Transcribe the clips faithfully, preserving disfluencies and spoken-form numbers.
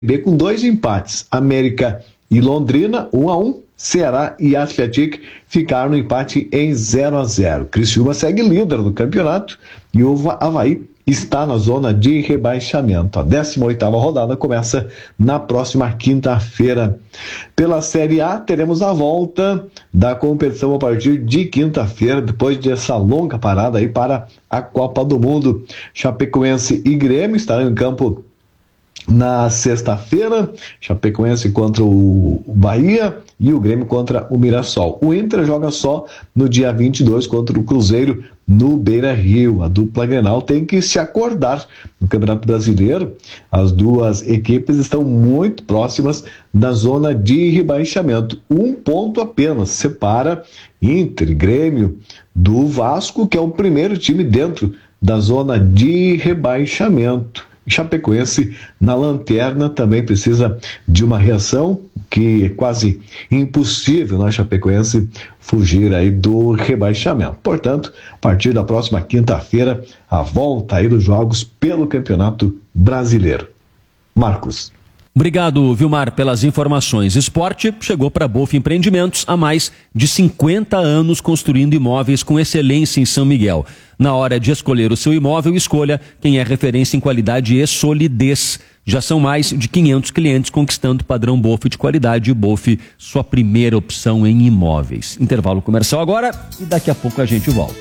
B com dois empates, América e Londrina, um a um, Ceará e Atlético ficaram no empate em zero a zero. Criciúma segue líder do campeonato e o Avaí está na zona de rebaixamento. A décima oitava rodada começa na próxima quinta-feira. Pela Série A, teremos a volta da competição a partir de quinta-feira, depois dessa longa parada aí para a Copa do Mundo. Chapecoense e Grêmio estarão em campo na sexta-feira, Chapecoense contra o Bahia e o Grêmio contra o Mirassol. O Inter joga só no dia vinte e dois contra o Cruzeiro no Beira-Rio. A dupla Grenal tem que se acordar no Campeonato Brasileiro. As duas equipes estão muito próximas da zona de rebaixamento. Um ponto apenas separa Inter e Grêmio do Vasco, que é o primeiro time dentro da zona de rebaixamento. Chapecoense na lanterna também precisa de uma reação, que é quase impossível na Chapecoense fugir aí do rebaixamento. Portanto, a partir da próxima quinta-feira, a volta aí dos jogos pelo Campeonato Brasileiro. Marcos. Obrigado, Vilmar, pelas informações. Esporte chegou para Bof Empreendimentos há mais de cinquenta anos construindo imóveis com excelência em São Miguel. Na hora de escolher o seu imóvel, escolha quem é referência em qualidade e solidez. Já são mais de quinhentos clientes conquistando o padrão Bof de qualidade. Bof, sua primeira opção em imóveis. Intervalo comercial agora e daqui a pouco a gente volta.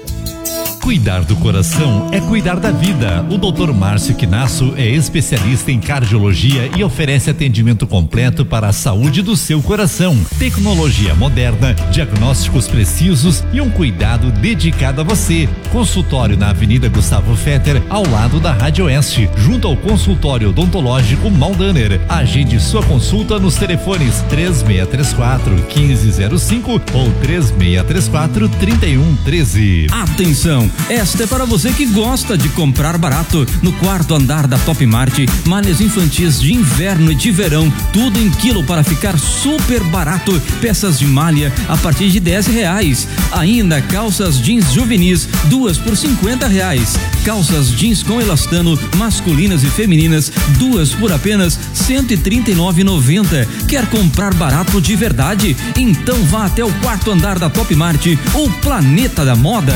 Cuidar do coração é cuidar da vida. O doutor Márcio Quinasso é especialista em cardiologia e oferece atendimento completo para a saúde do seu coração. Tecnologia moderna, diagnósticos precisos e um cuidado dedicado a você. Consultório na Avenida Gustavo Fetter, ao lado da Rádio Oeste, junto ao consultório odontológico Maldaner. Agende sua consulta nos telefones três seis três quatro, um cinco zero cinco ou três seis três quatro, três um um três. Atenção! Esta é para você que gosta de comprar barato. No quarto andar da Top Mart, malhas infantis de inverno e de verão, tudo em quilo para ficar super barato. Peças de malha a partir de dez reais. Ainda calças jeans juvenis, duas por cinquenta reais. Calças jeans com elastano, masculinas e femininas, duas por apenas cento e trinta e nove reais e noventa centavos. Quer comprar barato de verdade? Então vá até o quarto andar da Top Mart, o planeta da moda.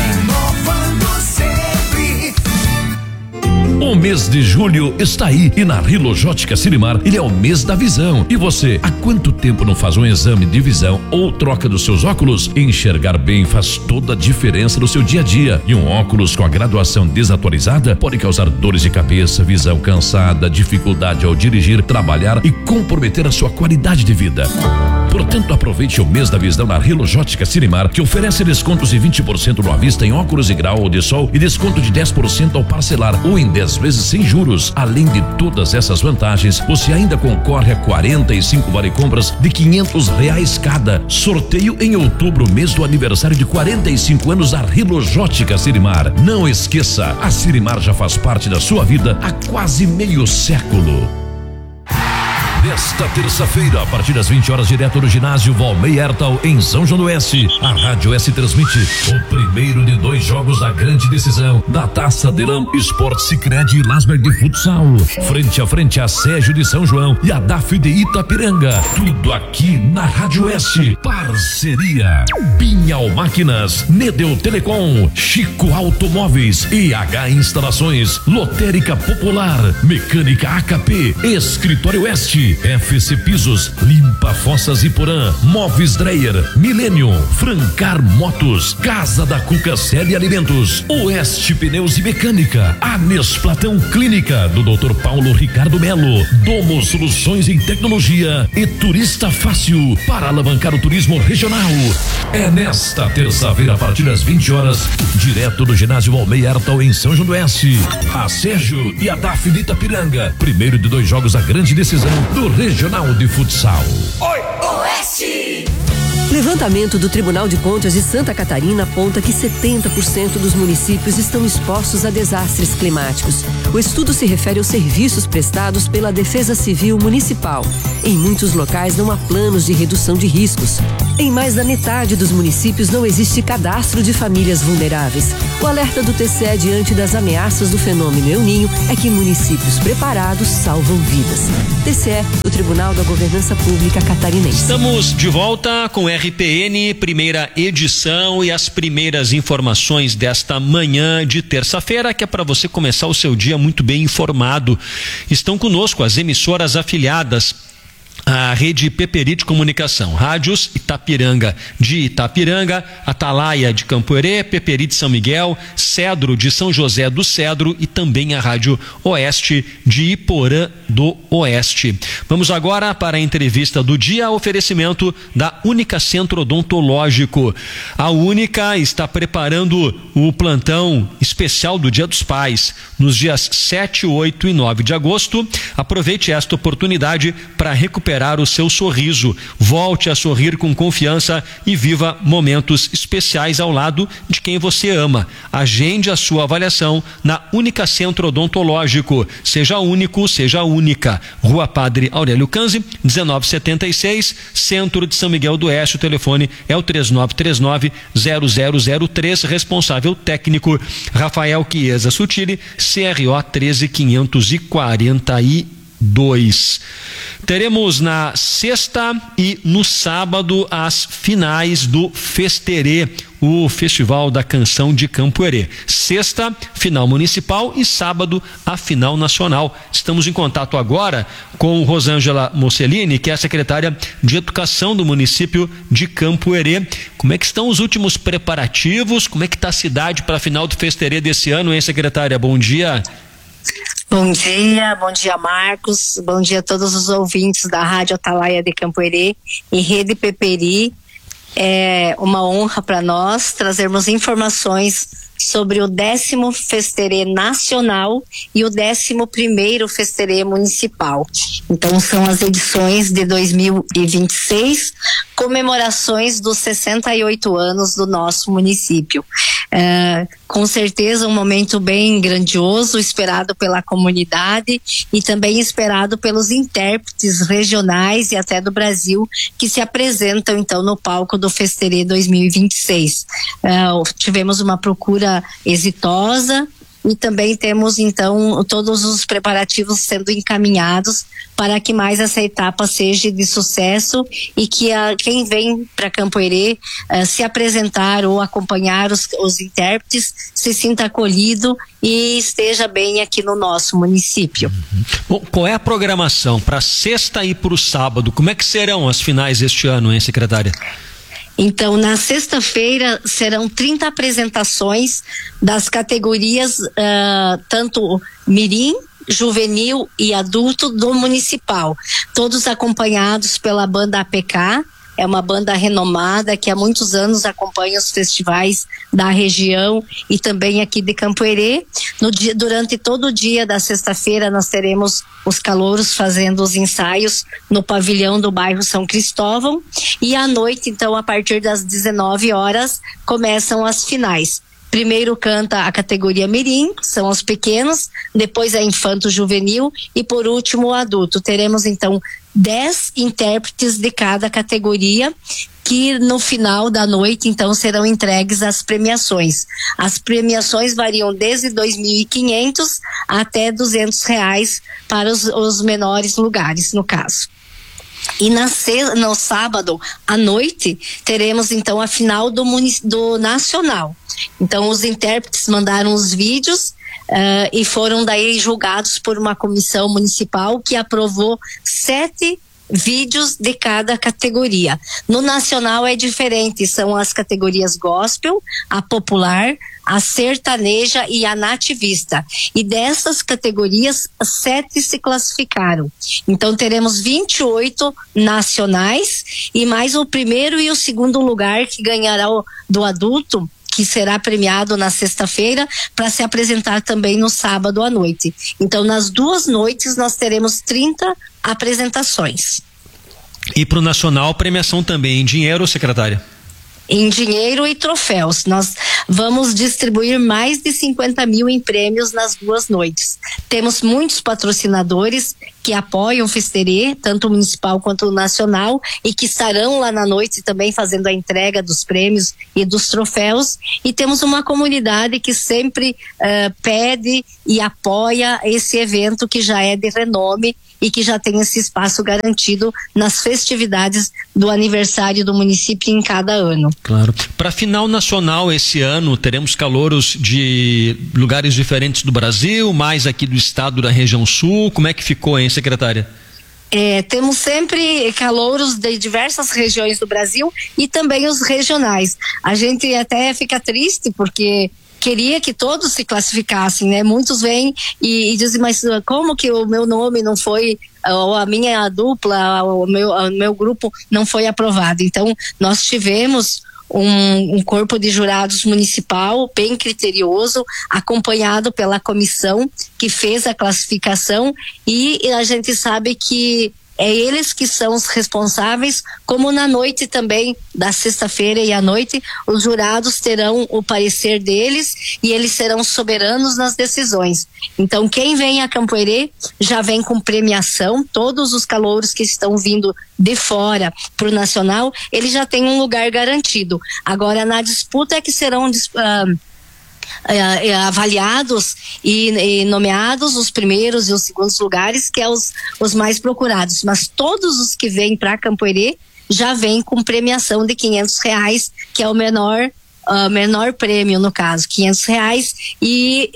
O mês de julho está aí e na Rilojótica Sirimar ele é o mês da visão. E você, há quanto tempo não faz um exame de visão ou troca dos seus óculos? Enxergar bem faz toda a diferença no seu dia a dia. E um óculos com a graduação desatualizada pode causar dores de cabeça, visão cansada, dificuldade ao dirigir, trabalhar e comprometer a sua qualidade de vida. Portanto, aproveite o mês da visão na Rilojótica Sirimar, que oferece descontos de vinte por cento no à vista em óculos de grau ou de sol e desconto de dez por cento ao parcelar ou em dez vezes sem juros. Além de todas essas vantagens, você ainda concorre a quarenta e cinco vale compras de quinhentos reais cada. Sorteio em outubro, mês do aniversário de quarenta e cinco anos da Rilojótica Sirimar. Não esqueça, a Sirimar já faz parte da sua vida há quase meio século. Nesta terça-feira, a partir das vinte horas, direto do ginásio Valmei Ertal, em São João do Oeste, a Rádio Oeste transmite o primeiro de dois jogos da grande decisão da Taça Delam Sport Sicredi Lasberg de Futsal. Frente a frente a Sérgio de São João e a D A F de Itapiranga. Tudo aqui na Rádio Oeste. Parceria Pinhal Máquinas, Nedeu Telecom, Chico Automóveis, E H Instalações, Lotérica Popular, Mecânica A K P, Escritório Oeste, F C Pisos, Limpa Fossas Iporã, Móveis Dreyer, Milênio, Francar Motos, Casa da Cuca Sede Alimentos, Oeste Pneus e Mecânica, Anes Platão Clínica, do doutor Paulo Ricardo Melo, Domo Soluções em Tecnologia e Turista Fácil, para alavancar o turismo regional. É nesta terça-feira, a partir das vinte horas, direto do ginásio Valmei Ertal, em São João do Oeste, a Sérgio e a D A F de Itapiranga, primeiro de dois jogos, a grande decisão do Regional de Futsal. Oi, Oeste! Levantamento do Tribunal de Contas de Santa Catarina aponta que setenta por cento dos municípios estão expostos a desastres climáticos. O estudo se refere aos serviços prestados pela Defesa Civil Municipal. Em muitos locais não há planos de redução de riscos. Em mais da metade dos municípios não existe cadastro de famílias vulneráveis. O alerta do T C E diante das ameaças do fenômeno El Ninho é que municípios preparados salvam vidas. T C E, o Tribunal da Governança Pública Catarinense. Estamos de volta com R P N, primeira edição, e as primeiras informações desta manhã de terça-feira, que é para você começar o seu dia muito bem informado. Estão conosco as emissoras afiliadas a Rede Peperi de Comunicação, Rádios Itapiranga de Itapiranga, Atalaia de Campoerê, Peperi de São Miguel, Cedro de São José do Cedro e também a Rádio Oeste de Iporã do Oeste. Vamos agora para a entrevista do dia, oferecimento da Única Centro Odontológico. A Única está preparando o plantão especial do Dia dos Pais, nos dias sete, oito e nove de agosto. Aproveite esta oportunidade para recuperar o seu sorriso. Volte a sorrir com confiança e viva momentos especiais ao lado de quem você ama. Agende a sua avaliação na Única Centro Odontológico. Seja único, seja única. Rua Padre Aurélio Canzi, dezenove setenta e seis, Centro de São Miguel do Oeste. O telefone é o três nove três nove, zero zero zero três. Responsável técnico Rafael Chiesa Sutili, C R O treze quinhentos e quarenta e dois. Teremos na sexta e no sábado as finais do Festerê, o Festival da Canção de Campoerê. Sexta, final municipal, e sábado, a final nacional. Estamos em contato agora com Rosângela Mocelini, que é a secretária de Educação do município de Campoerê. Como é que estão os últimos preparativos? Como é que está a cidade para a final do Festerê desse ano, hein, secretária? Bom dia. Bom dia, bom dia Marcos, bom dia a todos os ouvintes da Rádio Atalaia de Campoerê e Rede Peperi. É uma honra para nós trazermos informações sobre o décimo Festerê Nacional e o décimo primeiro Festerê Municipal. Então são as edições de dois mil e vinte e seis, comemorações dos sessenta e oito anos do nosso município. É, com certeza um momento bem grandioso, esperado pela comunidade e também esperado pelos intérpretes regionais e até do Brasil que se apresentam então no palco do Festerê dois mil e vinte e seis. É, tivemos uma procura exitosa e também temos então todos os preparativos sendo encaminhados para que mais essa etapa seja de sucesso e que a, quem vem para Campoerê uh, se apresentar ou acompanhar os, os intérpretes se sinta acolhido e esteja bem aqui no nosso município. Uhum. Bom, qual é a programação para sexta e para o sábado? Como é que serão as finais este ano, hein, secretária? Então, na sexta-feira serão trinta apresentações das categorias uh, tanto mirim, juvenil e adulto do municipal, todos acompanhados pela banda A P K. É uma banda renomada que há muitos anos acompanha os festivais da região e também aqui de Campoerê. No dia, durante todo o dia da sexta-feira nós teremos os calouros fazendo os ensaios no pavilhão do bairro São Cristóvão, e à noite, então, a partir das dezenove horas, começam as finais. Primeiro canta a categoria mirim, que são os pequenos, depois a infanto juvenil e por último o adulto. Teremos então dez intérpretes de cada categoria, que no final da noite então serão entregues as premiações. As premiações variam desde dois mil e quinhentos até duzentos reais para os, os menores lugares, no caso. E na, no sábado à noite teremos então a final do, do nacional. Então os intérpretes mandaram os vídeos uh, e foram daí julgados por uma comissão municipal que aprovou sete vídeos de cada categoria. No nacional é diferente, são as categorias gospel, a popular, a sertaneja e a nativista. E dessas categorias, sete se classificaram. Então teremos vinte e oito nacionais e mais o primeiro e o segundo lugar que ganhará o, do adulto, que será premiado na sexta-feira para se apresentar também no sábado à noite. Então nas duas noites nós teremos trinta apresentações. E para o nacional, premiação também em dinheiro, secretária? Em dinheiro e troféus. Nós, vamos distribuir mais de cinquenta mil em prêmios nas duas noites. Temos muitos patrocinadores que apoiam o Festerê, tanto o municipal quanto o nacional, e que estarão lá na noite também fazendo a entrega dos prêmios e dos troféus. E temos uma comunidade que sempre uh, pede e apoia esse evento que já é de renome e que já tem esse espaço garantido nas festividades do aniversário do município em cada ano. Claro. Para a final nacional esse ano, teremos calouros de lugares diferentes do Brasil, mais aqui do estado, da região sul. Como é que ficou, hein, secretária? É, temos sempre calouros de diversas regiões do Brasil e também os regionais. A gente até fica triste porque queria que todos se classificassem, né? Muitos vêm e, e dizem, mas como que o meu nome não foi, ou a minha dupla, o meu, o meu grupo não foi aprovado? Então, nós tivemos um, um corpo de jurados municipal bem criterioso, acompanhado pela comissão que fez a classificação, e a gente sabe que é eles que são os responsáveis, como na noite também, da sexta-feira e à noite, os jurados terão o parecer deles e eles serão soberanos nas decisões. Então, quem vem a Campo Herê já vem com premiação, todos os calouros que estão vindo de fora para o nacional, eles já têm um lugar garantido. Agora, na disputa é que serão uh, É, é, avaliados e, e nomeados os primeiros e os segundos lugares, que é os, os mais procurados, mas todos os que vêm para Campo Herê já vêm com premiação de quinhentos reais, que é o menor Uh, menor prêmio, no caso, quinhentos reais, e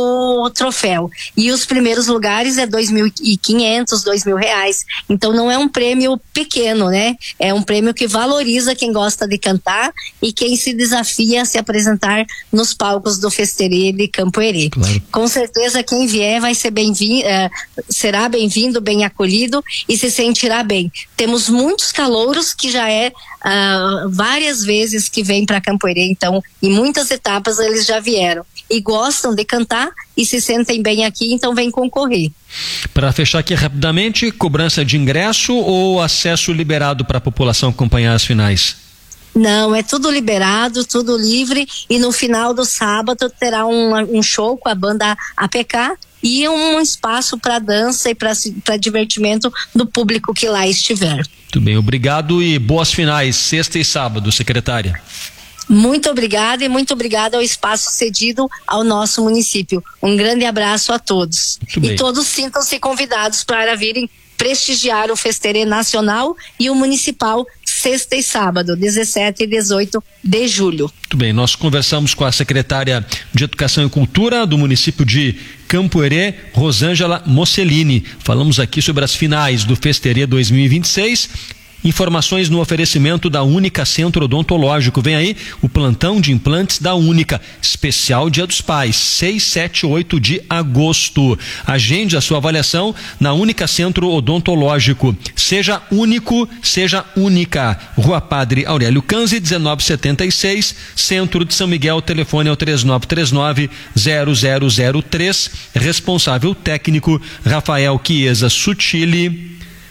o troféu. E os primeiros lugares é dois mil e quinhentos, dois mil reais. Então não é um prêmio pequeno, né? É um prêmio que valoriza quem gosta de cantar e quem se desafia a se apresentar nos palcos do Festerê de Campo Herê. Claro. Com certeza quem vier vai ser bem-vindo, uh, será bem-vindo, bem acolhido e se sentirá bem. Temos muitos calouros que já é uh, várias vezes que vêm para Campo Herê, então Então, em muitas etapas eles já vieram e gostam de cantar e se sentem bem aqui, então vem concorrer. Para fechar aqui rapidamente, cobrança de ingresso ou acesso liberado para a população acompanhar as finais? Não, é tudo liberado, tudo livre, e no final do sábado terá um, um show com a banda A P K e um espaço para dança e para divertimento do público que lá estiver. Muito bem, obrigado e boas finais, sexta e sábado, secretária. Muito obrigada e muito obrigada ao espaço cedido ao nosso município. Um grande abraço a todos. E todos sintam-se convidados para virem prestigiar o Festerê Nacional e o Municipal sexta e sábado, dezessete e dezoito de julho. Muito bem, nós conversamos com a secretária de Educação e Cultura do município de Campo Herê, Rosângela Mocellini. Falamos aqui sobre as finais do Festerê dois mil e vinte e seis. Informações no oferecimento da Única Centro Odontológico. Vem aí o plantão de implantes da Única, especial Dia dos Pais, seis, sete e oito de agosto. Agende a sua avaliação na Única Centro Odontológico. Seja único, seja única. Rua Padre Aurélio Canzi, dezenove setenta e seis, Centro de São Miguel. Telefone é o três nove três nove, zero zero zero três. Responsável técnico Rafael Chiesa Sutili,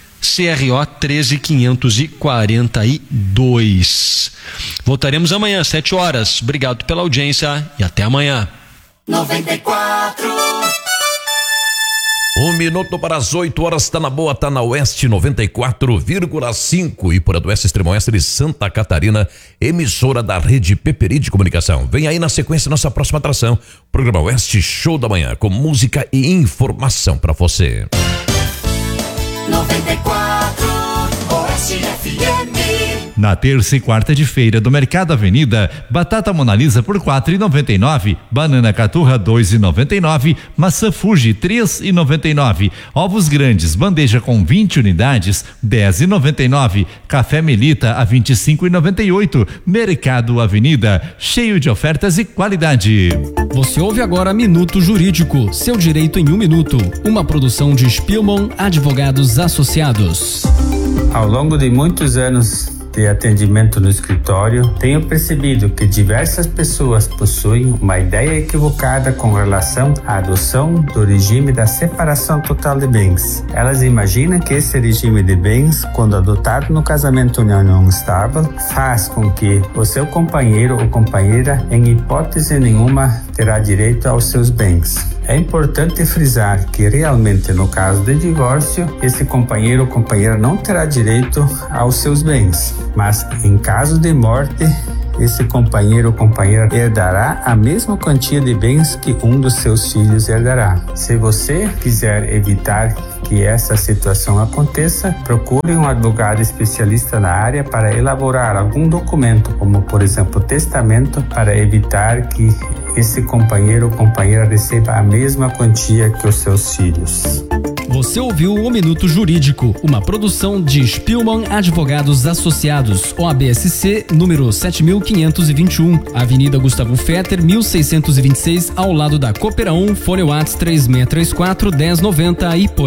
C R O treze quinhentos e quarenta e dois. Voltaremos amanhã às sete horas. Obrigado pela audiência e até amanhã. noventa e quatro. Um minuto para as oito horas, está na boa, está na Oeste noventa e quatro vírgula cinco e por Oeste, Extremo Oeste de Santa Catarina, emissora da Rede Peperi de Comunicação. Vem aí na sequência nossa próxima atração, programa Oeste Show da Manhã, com música e informação para você. noventa e quatro Oeste F M. Na terça e quarta de feira do Mercado Avenida, batata Monalisa por quatro e noventa e nove, banana caturra dois e noventa e nove, maçã Fuji três e noventa e nove, ovos grandes bandeja com vinte unidades dez e noventa e nove, café Melita a vinte e cinco e noventa e oito. Mercado Avenida, cheio de ofertas e qualidade. Você ouve agora Minuto Jurídico, seu direito em um minuto, uma produção de Spielmann Advogados Associados. Ao longo de muitos anos de atendimento no escritório, tenho percebido que diversas pessoas possuem uma ideia equivocada com relação à adoção do regime da separação total de bens. Elas imaginam que esse regime de bens, quando adotado no casamento em união estável, faz com que o seu companheiro ou companheira, em hipótese nenhuma, terá direito aos seus bens. É importante frisar que realmente no caso de divórcio, esse companheiro ou companheira não terá direito aos seus bens, mas em caso de morte, esse companheiro ou companheira herdará a mesma quantia de bens que um dos seus filhos herdará. Se você quiser evitar que essa situação aconteça, procure um advogado especialista na área para elaborar algum documento, como por exemplo testamento, para evitar que esse companheiro ou companheira receba a mesma quantia que os seus filhos. Você ouviu o Minuto Jurídico, uma produção de Spielmann Advogados Associados, O A B S C, número sete mil quinhentos e vinte e um, Avenida Gustavo Fetter, mil seiscentos e vinte e seis, ao lado da Cooperão, Fone Whats três seis três quatro, um zero nove zero e por